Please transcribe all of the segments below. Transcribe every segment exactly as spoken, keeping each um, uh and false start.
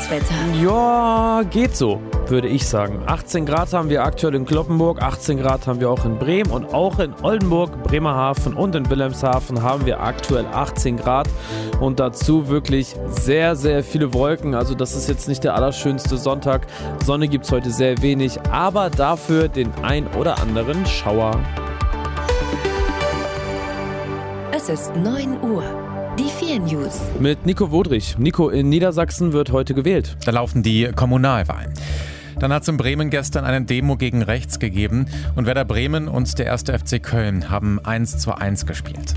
das Wetter? Ja, geht so, würde ich sagen. achtzehn Grad haben wir aktuell in Cloppenburg, achtzehn Grad haben wir auch in Bremen und auch in Oldenburg, Bremerhaven und in Wilhelmshaven haben wir aktuell achtzehn Grad und dazu wirklich sehr, sehr viele Wolken. Also das ist jetzt nicht der allerschönste Sonntag. Sonne gibt es heute sehr wenig, aber dafür den ein oder anderen Schauer. Es ist neun Uhr. Die vier News. Mit Nico Wodrich. Nico, in Niedersachsen wird heute gewählt. Da laufen die Kommunalwahlen. Dann hat es in Bremen gestern eine Demo gegen rechts gegeben und Werder Bremen und der erste F C Köln haben eins zu eins gespielt.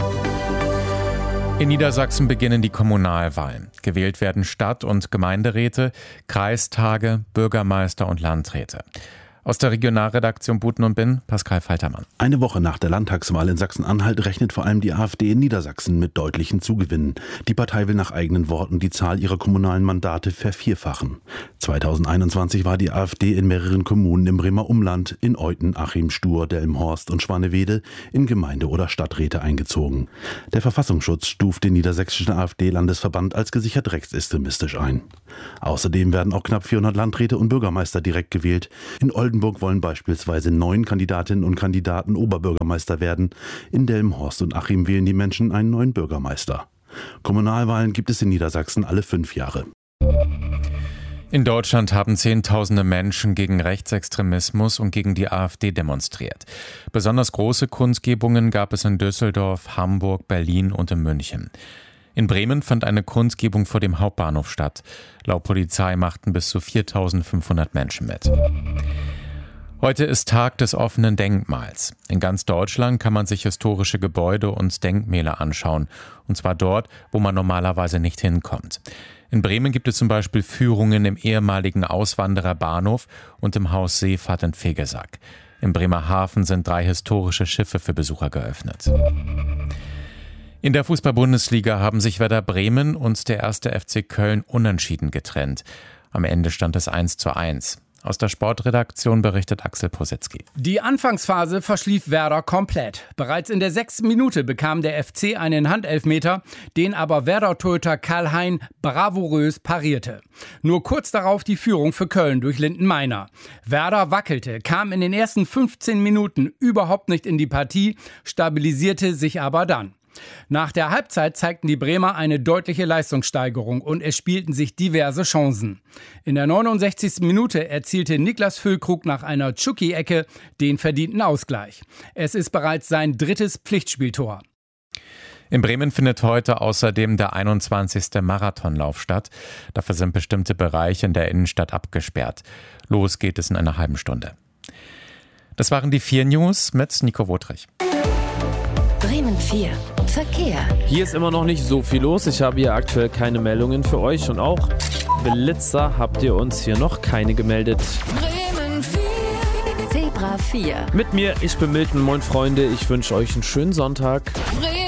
In Niedersachsen beginnen die Kommunalwahlen. Gewählt werden Stadt- und Gemeinderäte, Kreistage, Bürgermeister und Landräte. Aus der Regionalredaktion Buten und Bin, Pascal Faltermann. Eine Woche nach der Landtagswahl in Sachsen-Anhalt rechnet vor allem die AfD in Niedersachsen mit deutlichen Zugewinnen. Die Partei will nach eigenen Worten die Zahl ihrer kommunalen Mandate vervierfachen. zweitausendeinundzwanzig war die AfD in mehreren Kommunen im Bremer Umland, in Euthen, Achim, Stur, Delmenhorst und Schwanewede in Gemeinde- oder Stadträte eingezogen. Der Verfassungsschutz stuft den niedersächsischen AfD-Landesverband als gesichert rechtsextremistisch ein. Außerdem werden auch knapp vierhundert Landräte und Bürgermeister direkt gewählt. In Oldenburg wollen beispielsweise neun Kandidatinnen und Kandidaten Oberbürgermeister werden. In Delmenhorst und Achim wählen die Menschen einen neuen Bürgermeister. Kommunalwahlen gibt es in Niedersachsen alle fünf Jahre. In Deutschland haben Zehntausende Menschen gegen Rechtsextremismus und gegen die AfD demonstriert. Besonders große Kundgebungen gab es in Düsseldorf, Hamburg, Berlin und in München. In Bremen fand eine Kundgebung vor dem Hauptbahnhof statt. Laut Polizei machten bis zu viertausendfünfhundert Menschen mit. Heute ist Tag des offenen Denkmals. In ganz Deutschland kann man sich historische Gebäude und Denkmäler anschauen. Und zwar dort, wo man normalerweise nicht hinkommt. In Bremen gibt es zum Beispiel Führungen im ehemaligen Auswandererbahnhof und im Haus Seefahrt in Vegesack. In Bremerhaven sind drei historische Schiffe für Besucher geöffnet. In der Fußball-Bundesliga haben sich Werder Bremen und der erste F C Köln unentschieden getrennt. Am Ende stand es eins zu eins. Aus der Sportredaktion berichtet Axel Positzky. Die Anfangsphase verschlief Werder komplett. Bereits in der sechsten Minute bekam der F C einen Handelfmeter, den aber Werder-Torhüter Karl-Hein bravourös parierte. Nur kurz darauf die Führung für Köln durch Lindenmeiner. Werder wackelte, kam in den ersten fünfzehn Minuten überhaupt nicht in die Partie, stabilisierte sich aber dann. Nach der Halbzeit zeigten die Bremer eine deutliche Leistungssteigerung und es spielten sich diverse Chancen. In der neunundsechzigsten Minute erzielte Niklas Füllkrug nach einer Tschuki-Ecke den verdienten Ausgleich. Es ist bereits sein drittes Pflichtspieltor. In Bremen findet heute außerdem der einundzwanzigste Marathonlauf statt. Dafür sind bestimmte Bereiche in der Innenstadt abgesperrt. Los geht es in einer halben Stunde. Das waren die vier News mit Nico Wodrich. Bremen vier. Verkehr. Hier ist immer noch nicht so viel los. Ich habe hier aktuell keine Meldungen für euch und auch Blitzer habt ihr uns hier noch keine gemeldet. Bremen vier. Zebra vier. Mit mir, ich bin Milton. Moin Freunde, ich wünsche euch einen schönen Sonntag. Bremen